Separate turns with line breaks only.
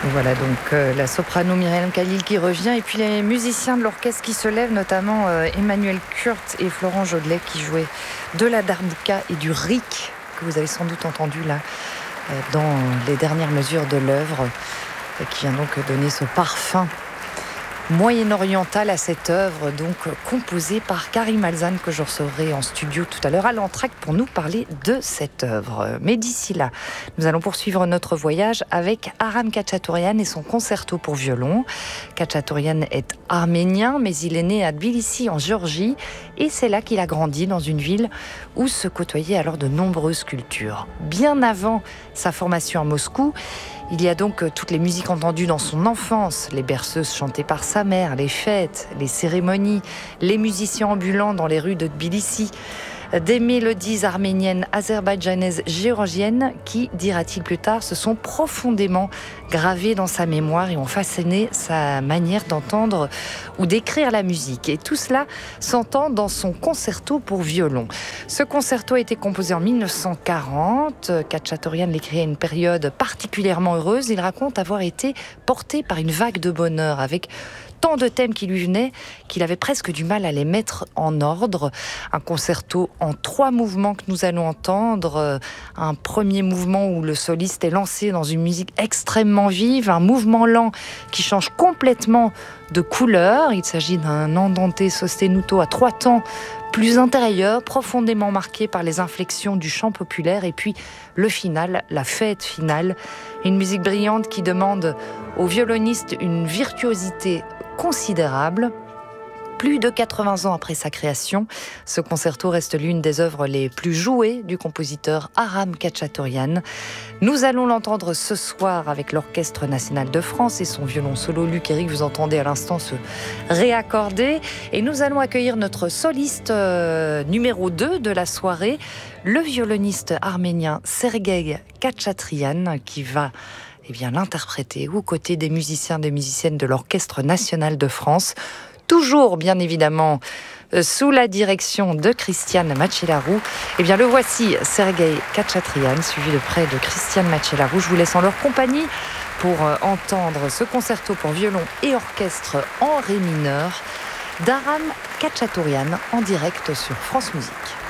Voilà donc la soprano Myriam Khalil qui revient et puis les musiciens de l'orchestre qui se lèvent, notamment Emmanuel Kurt et Florent Jodelet qui jouaient de la darbuka et du riq que vous avez sans doute entendu là dans les dernières mesures de l'œuvre qui vient donc donner ce parfum moyen-oriental à cette œuvre, donc composée par Karim Alzan, que je recevrai en studio tout à l'heure à l'entracte pour nous parler de cette œuvre. Mais d'ici là, nous allons poursuivre notre voyage avec Aram Khachaturian et son concerto pour violon. Khachaturian est arménien, mais il est né à Tbilissi en Géorgie et c'est là qu'il a grandi, dans une ville où se côtoyaient alors de nombreuses cultures. Bien avant sa formation à Moscou, il y a donc toutes les musiques entendues dans son enfance, les berceuses chantées par sa mère, les fêtes, les cérémonies, les musiciens ambulants dans les rues de Tbilissi, des mélodies arméniennes, azerbaïdjanaises, géorgiennes qui, dira-t-il plus tard, se sont profondément gravées dans sa mémoire et ont façonné sa manière d'entendre ou d'écrire la musique. Et tout cela s'entend dans son concerto pour violon. Ce concerto a été composé en 1940. Khachaturian l'écrit à une période particulièrement heureuse. Il raconte avoir été porté par une vague de bonheur avec tant de thèmes qui lui venaient qu'il avait presque du mal à les mettre en ordre. Un concerto en 3 mouvements que nous allons entendre. Un premier mouvement où le soliste est lancé dans une musique extrêmement vive, un mouvement lent qui change complètement de couleur. Il s'agit d'un andante sostenuto à 3 temps plus intérieur, profondément marqué par les inflexions du chant populaire, et puis le final, la fête finale, une musique brillante qui demande au violoniste une virtuosité considérable. Plus de 80 ans après sa création, ce concerto reste l'une des œuvres les plus jouées du compositeur Aram Khachaturian. Nous allons l'entendre ce soir avec l'Orchestre national de France et son violon solo Luc Eric, vous entendez à l'instant se réaccorder. Et nous allons accueillir notre soliste numéro 2 de la soirée, le violoniste arménien Sergueï Khachaturian, qui va l'interpréter aux côtés des musiciens et des musiciennes de l'Orchestre national de France. Toujours, bien évidemment, sous la direction de Christiane Machellarou. Le voici, Sergueï Khachaturian, suivi de près de Christiane Machellarou. Je vous laisse en leur compagnie pour entendre ce concerto pour violon et orchestre en ré mineur d'Aram Khachaturian en direct sur France Musique.